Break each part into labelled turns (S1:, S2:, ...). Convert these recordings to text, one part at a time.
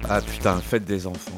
S1: Ah putain, fête des enfants.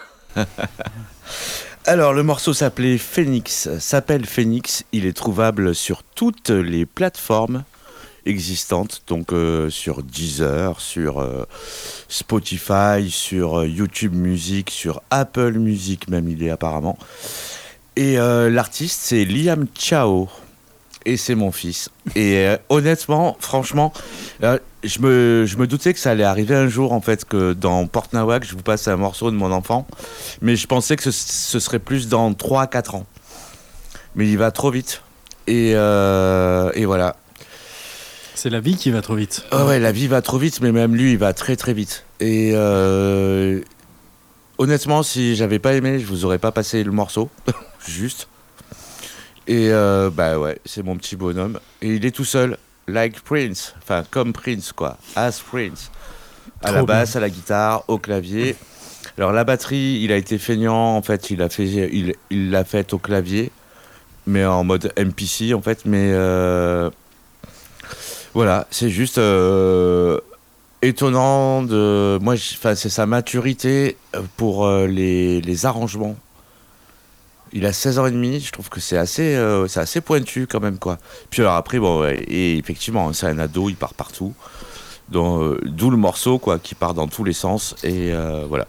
S1: Alors, le morceau s'appelle Phoenix. Il est trouvable sur toutes les plateformes existantes, donc sur Deezer, sur Spotify, sur YouTube Music, sur Apple Music même il est apparemment. Et l'artiste c'est Liam Chao. Et c'est mon fils. Et honnêtement, franchement, je me doutais que ça allait arriver un jour, en fait, que dans Port Nawak, je vous passe un morceau de mon enfant. Mais je pensais que ce serait plus dans 3 à 4 ans. Mais il va trop vite. Et voilà.
S2: C'est la vie qui va trop vite.
S1: Ouais, la vie va trop vite, mais même lui, il va très très vite. Et honnêtement, si j'avais pas aimé, je vous aurais pas passé le morceau. Juste. Et bah ouais, c'est mon petit bonhomme. Et il est tout seul, like Prince. Enfin, comme Prince, quoi. As Prince. À la basse, à la guitare, au clavier. Alors la batterie, il a été feignant, en fait, il l'a faite au clavier. Mais en mode MPC, en fait. Mais voilà, c'est juste étonnant de... Moi, c'est sa maturité pour les arrangements. Il a 16 ans et demi, je trouve que c'est assez pointu quand même, quoi. Puis alors après, bon, ouais, et effectivement, c'est un ado, il part partout. D'où le morceau, quoi, qui part dans tous les sens. Et voilà.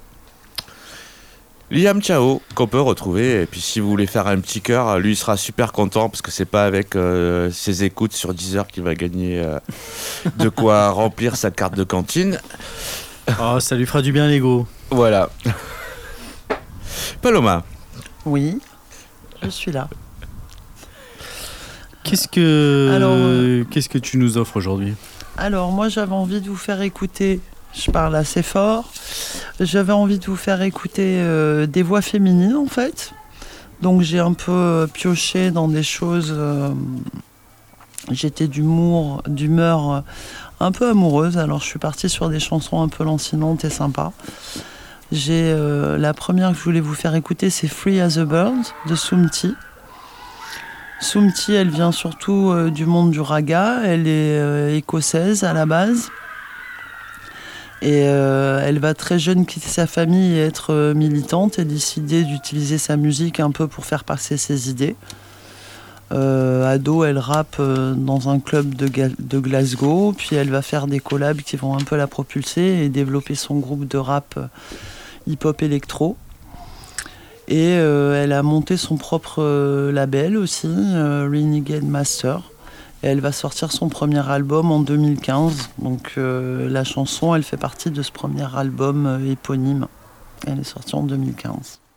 S1: Liam Chao, qu'on peut retrouver. Et puis si vous voulez faire un petit cœur, lui, il sera super content parce que c'est pas avec ses écoutes sur Deezer qu'il va gagner de quoi remplir sa carte de cantine.
S2: Oh, ça lui fera du bien l'ego.
S1: Voilà. Paloma.
S3: Oui, je suis là.
S2: Qu'est-ce que tu nous offres aujourd'hui ?
S3: Alors, moi, j'avais envie de vous faire écouter, je parle assez fort, j'avais envie de vous faire écouter des voix féminines, en fait. Donc, j'ai un peu pioché dans des choses... j'étais d'humeur un peu amoureuse, alors je suis partie sur des chansons un peu lancinantes et sympas. J'ai la première que je voulais vous faire écouter, c'est Free as a Bird de Soumti. Soumti, elle vient surtout du monde du raga. Elle est écossaise à la base. Et elle va très jeune quitter sa famille et être militante et décider d'utiliser sa musique un peu pour faire passer ses idées. Ado, elle rappe dans un club de Glasgow. Puis elle va faire des collabs qui vont un peu la propulser et développer son groupe de rap hip-hop électro. Et elle a monté son propre label aussi, Renegade Master. Et elle va sortir son premier album en 2015. Donc la chanson, elle fait partie de ce premier album éponyme. Elle est sortie en 2015.